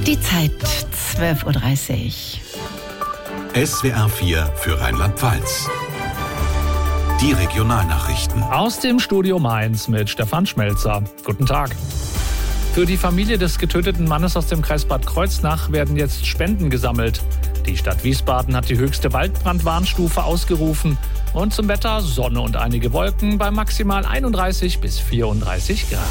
Die Zeit 12.30 Uhr. SWR 4 für Rheinland-Pfalz. Die Regionalnachrichten. Aus dem Studio Mainz mit Stefan Schmelzer. Guten Tag. Für die Familie des getöteten Mannes aus dem Kreis Bad Kreuznach werden jetzt Spenden gesammelt. Die Stadt Wiesbaden hat die höchste Waldbrandwarnstufe ausgerufen. Und zum Wetter Sonne und einige Wolken bei maximal 31 bis 34 Grad.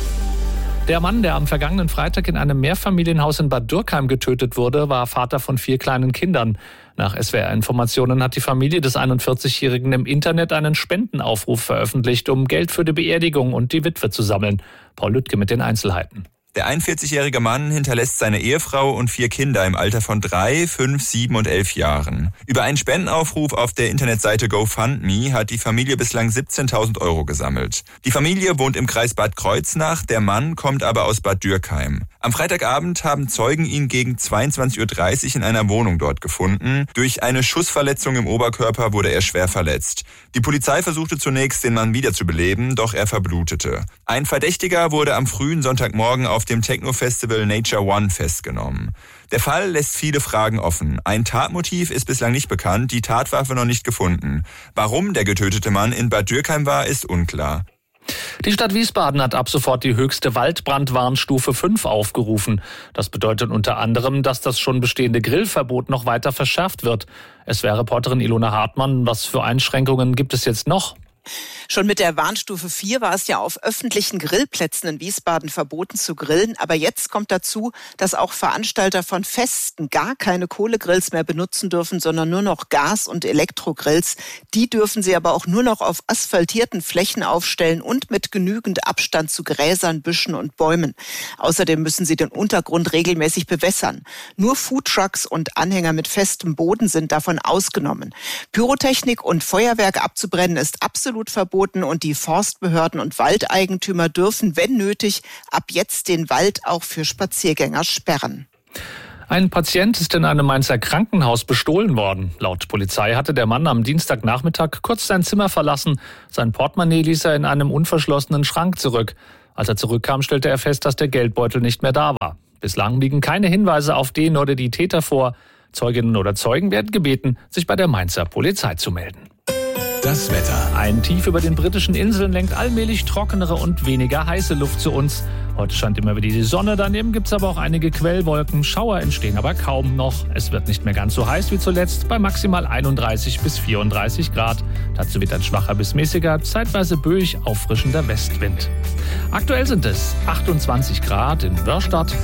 Der Mann, der am vergangenen Freitag in einem Mehrfamilienhaus in Bad Dürkheim getötet wurde, war Vater von 4 kleinen Kindern. Nach SWR-Informationen hat die Familie des 41-Jährigen im Internet einen Spendenaufruf veröffentlicht, um Geld für die Beerdigung und die Witwe zu sammeln. Paul Lüttke mit den Einzelheiten. Der 41-jährige Mann hinterlässt seine Ehefrau und 4 Kinder im Alter von 3, 5, 7 und 11 Jahren. Über einen Spendenaufruf auf der Internetseite GoFundMe hat die Familie bislang 17.000 € gesammelt. Die Familie wohnt im Kreis Bad Kreuznach, der Mann kommt aber aus Bad Dürkheim. Am Freitagabend haben Zeugen ihn gegen 22.30 Uhr in einer Wohnung dort gefunden. Durch eine Schussverletzung im Oberkörper wurde er schwer verletzt. Die Polizei versuchte zunächst, den Mann wiederzubeleben, doch er verblutete. Ein Verdächtiger wurde am frühen Sonntagmorgen auf dem Techno-Festival Nature One festgenommen. Der Fall lässt viele Fragen offen. Ein Tatmotiv ist bislang nicht bekannt, die Tatwaffe noch nicht gefunden. Warum der getötete Mann in Bad Dürkheim war, ist unklar. Die Stadt Wiesbaden hat ab sofort die höchste Waldbrandwarnstufe 5 aufgerufen. Das bedeutet unter anderem, dass das schon bestehende Grillverbot noch weiter verschärft wird. SWR-Reporterin Ilona Hartmann, was für Einschränkungen gibt es jetzt noch? Schon mit der Warnstufe 4 war es ja auf öffentlichen Grillplätzen in Wiesbaden verboten zu grillen. Aber jetzt kommt dazu, dass auch Veranstalter von Festen gar keine Kohlegrills mehr benutzen dürfen, sondern nur noch Gas- und Elektrogrills. Die dürfen sie aber auch nur noch auf asphaltierten Flächen aufstellen und mit genügend Abstand zu Gräsern, Büschen und Bäumen. Außerdem müssen sie den Untergrund regelmäßig bewässern. Nur Foodtrucks und Anhänger mit festem Boden sind davon ausgenommen. Pyrotechnik und Feuerwerk abzubrennen ist absolut verboten und die Forstbehörden und Waldeigentümer dürfen, wenn nötig, ab jetzt den Wald auch für Spaziergänger sperren. Ein Patient ist in einem Mainzer Krankenhaus bestohlen worden. Laut Polizei hatte der Mann am Dienstagnachmittag kurz sein Zimmer verlassen. Sein Portemonnaie ließ er in einem unverschlossenen Schrank zurück. Als er zurückkam, stellte er fest, dass der Geldbeutel nicht mehr da war. Bislang liegen keine Hinweise auf den oder die Täter vor. Zeuginnen oder Zeugen werden gebeten, sich bei der Mainzer Polizei zu melden. Das Wetter. Ein Tief über den britischen Inseln lenkt allmählich trockenere und weniger heiße Luft zu uns. Heute scheint immer wieder die Sonne, daneben gibt es aber auch einige Quellwolken. Schauer entstehen aber kaum noch. Es wird nicht mehr ganz so heiß wie zuletzt, bei maximal 31 bis 34 Grad. Dazu wird ein schwacher bis mäßiger, zeitweise böig auffrischender Westwind. Aktuell sind es 28 Grad in Wörstadt,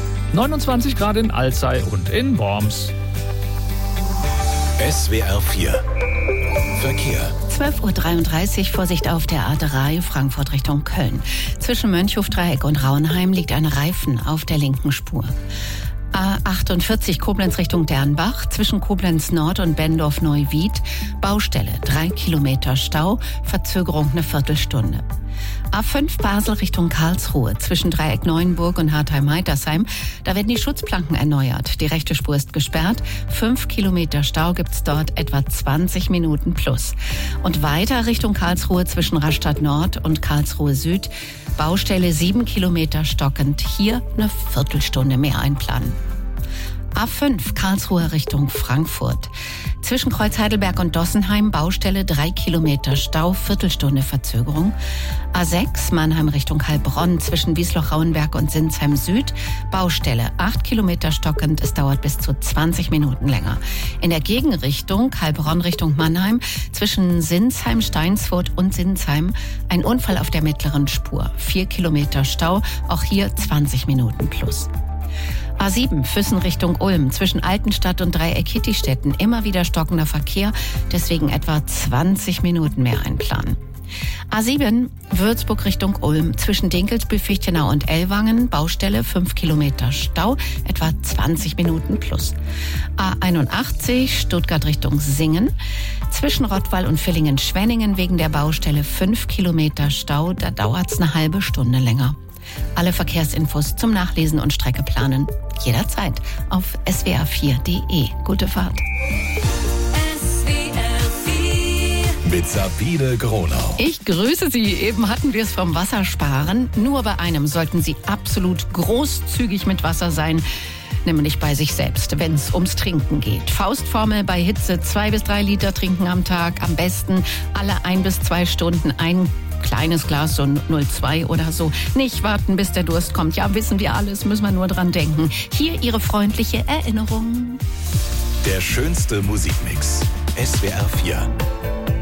29 Grad in Alzey und in Worms. SWR 4 Verkehr. 12.33 Uhr, Vorsicht auf der A3 Frankfurt Richtung Köln. Zwischen Mönchhofdreieck und Rauenheim liegt ein Reifen auf der linken Spur. A48 Koblenz Richtung Dernbach, zwischen Koblenz Nord und Bendorf-Neuwied, Baustelle, 3 Kilometer Stau, Verzögerung eine Viertelstunde. A5 Basel Richtung Karlsruhe, zwischen Dreieck Neuenburg und Hartheim-Heitersheim, da werden die Schutzplanken erneuert. Die rechte Spur ist gesperrt, 5 Kilometer Stau gibt's dort, etwa 20 Minuten plus. Und weiter Richtung Karlsruhe zwischen Rastatt Nord und Karlsruhe Süd, Baustelle 7 Kilometer stockend, hier eine Viertelstunde mehr einplanen. A5 Karlsruhe Richtung Frankfurt. Zwischen Kreuz Heidelberg und Dossenheim Baustelle 3 Kilometer Stau, Viertelstunde Verzögerung. A6 Mannheim Richtung Heilbronn zwischen Wiesloch-Rauenberg und Sinsheim Süd Baustelle 8 Kilometer stockend, es dauert bis zu 20 Minuten länger. In der Gegenrichtung Heilbronn Richtung Mannheim zwischen Sinsheim, Steinsfurt und Sinsheim ein Unfall auf der mittleren Spur. 4 Kilometer Stau, auch hier 20 Minuten plus. A7 Füssen Richtung Ulm, zwischen Altenstadt und Dreieck-Hittistetten immer wieder stockender Verkehr, deswegen etwa 20 Minuten mehr einplanen. A7 Würzburg Richtung Ulm, zwischen Dinkelsbühl, Fichtenau und Ellwangen, Baustelle 5 Kilometer Stau, etwa 20 Minuten plus. A81 Stuttgart Richtung Singen, zwischen Rottweil und Villingen-Schwenningen wegen der Baustelle 5 Kilometer Stau, da dauert's eine halbe Stunde länger. Alle Verkehrsinfos zum Nachlesen und Strecke planen jederzeit auf swr4.de. Gute Fahrt. Mit Sabine Gronau. Ich grüße Sie. Eben hatten wir es vom Wassersparen. Nur bei einem sollten Sie absolut großzügig mit Wasser sein. nämlich bei sich selbst, wenn es ums Trinken geht. Faustformel bei Hitze: 2 bis 3 Liter trinken am Tag, am besten alle 1 bis 2 Stunden ein kleines Glas, so 0,2 oder so. Nicht warten, bis der Durst kommt. Ja, wissen wir alles, müssen wir nur dran denken. Hier Ihre freundliche Erinnerung. Der schönste Musikmix. SWR 4.